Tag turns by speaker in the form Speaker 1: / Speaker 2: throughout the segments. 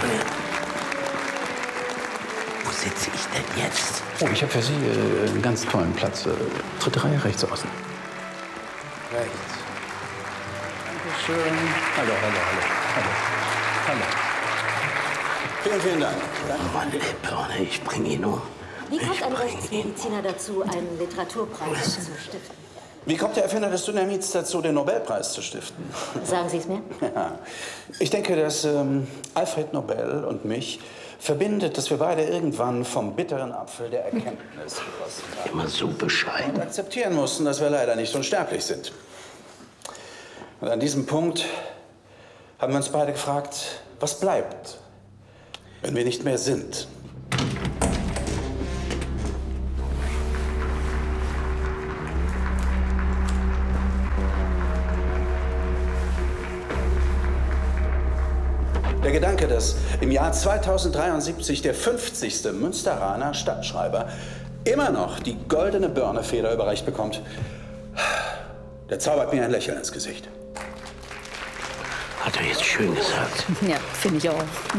Speaker 1: Wo sitze ich denn jetzt?
Speaker 2: Oh, ich habe für Sie einen ganz tollen Platz. Dritte Reihe rechts außen.
Speaker 1: Rechts.
Speaker 2: Dankeschön. Hallo.
Speaker 1: Vielen Dank. Oh Mann, ey, Birne, ich bring ihn um.
Speaker 3: Wie kommt ein Rechtsmediziner dazu, einen Literaturpreis zu stiften?
Speaker 1: Wie kommt der Erfinder des Dynamits dazu, den Nobelpreis zu stiften?
Speaker 3: Sagen Sie es mir?
Speaker 1: Ja. Ich denke, dass Alfred Nobel und mich verbindet, dass wir beide irgendwann vom bitteren Apfel der Erkenntnis gegossen haben.
Speaker 4: Immer so bescheiden.
Speaker 1: Und akzeptieren mussten, dass wir leider nicht unsterblich sind. Und an diesem Punkt haben wir uns beide gefragt, was bleibt, wenn wir nicht mehr sind? Der Gedanke, dass im Jahr 2073 der 50. Münsteraner Stadtschreiber immer noch die goldene Birne-Feder überreicht bekommt, der zaubert mir ein Lächeln ins Gesicht.
Speaker 4: Hat er jetzt schön gesagt.
Speaker 5: Ja, finde ich auch.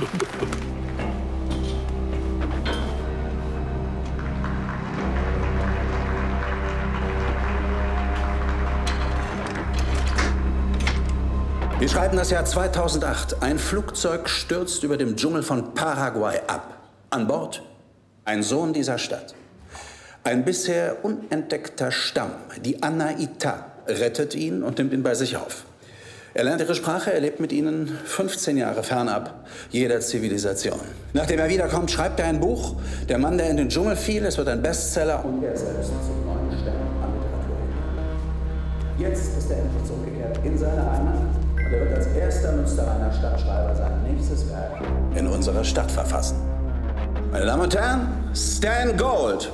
Speaker 1: Wir schreiben das Jahr 2008. Ein Flugzeug stürzt über dem Dschungel von Paraguay ab. An Bord ein Sohn dieser Stadt. Ein bisher unentdeckter Stamm, die Anaita, rettet ihn und nimmt ihn bei sich auf. Er lernt ihre Sprache, er lebt mit ihnen 15 Jahre fernab jeder Zivilisation. Nachdem er wiederkommt, schreibt er ein Buch. Der Mann, der in den Dschungel fiel, es wird ein Bestseller und er selbst zum neuen Stern an Literatur. Jetzt ist er endlich zurückgekehrt in seine Heimat. Und er wird als erster Münsteraner Stadtschreiber sein nächstes Werk in unserer Stadt verfassen. Meine Damen und Herren, Stan Gold.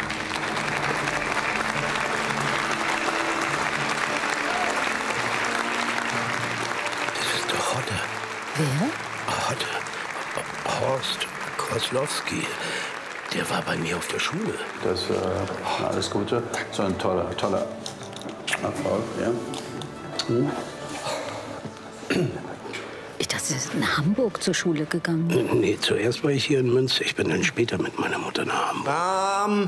Speaker 4: Das ist doch Hodde.
Speaker 5: Wer?
Speaker 4: Hodde. Horst Koslowski. Der war bei mir auf der Schule.
Speaker 2: Das alles Gute. So ein toller Erfolg, ja. Hm.
Speaker 5: Ich dachte, Sie sind in Hamburg zur Schule gegangen.
Speaker 4: Nee, zuerst war ich hier in Münster. Ich bin dann später mit meiner Mutter nach Hamburg.
Speaker 6: Bam.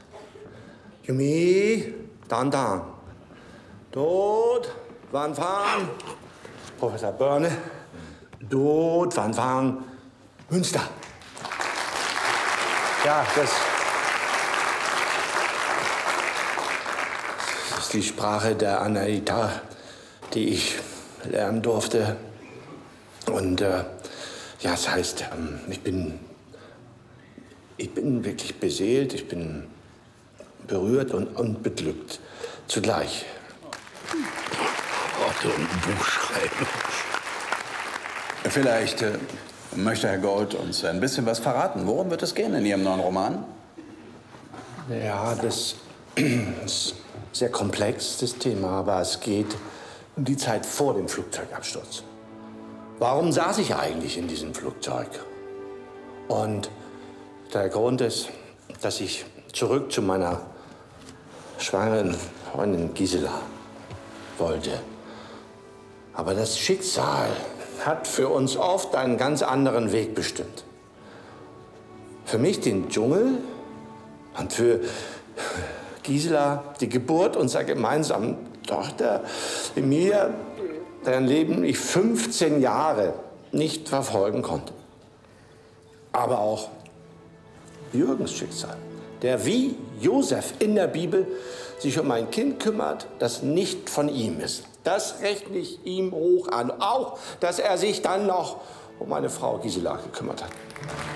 Speaker 6: Jumi. Dan. Dort. Wann fahren? Professor Birne. Dort. Wann fahren? Münster. Ja, das ist die Sprache der Anaita, die ich lernen durfte. Und ja, das heißt, ich bin wirklich beseelt, ich bin berührt und beglückt zugleich.
Speaker 4: Orte und Buch schreiben.
Speaker 1: Vielleicht möchte Herr Gold uns ein bisschen was verraten. Worum wird es gehen in Ihrem neuen Roman?
Speaker 6: Ja, das ist sehr komplex, das Thema, aber es geht um die Zeit vor dem Flugzeugabsturz. Warum saß ich eigentlich in diesem Flugzeug? Und der Grund ist, dass ich zurück zu meiner schwangeren Freundin Gisela wollte. Aber das Schicksal hat für uns oft einen ganz anderen Weg bestimmt. Für mich den Dschungel und für Gisela die Geburt unserer gemeinsamen Tochter Emilia, deren Leben ich 15 Jahre nicht verfolgen konnte. Aber auch Jürgens Schicksal, der wie Josef in der Bibel sich um ein Kind kümmert, das nicht von ihm ist. Das rechne ich ihm hoch an. Auch, dass er sich dann noch um meine Frau Gisela gekümmert hat.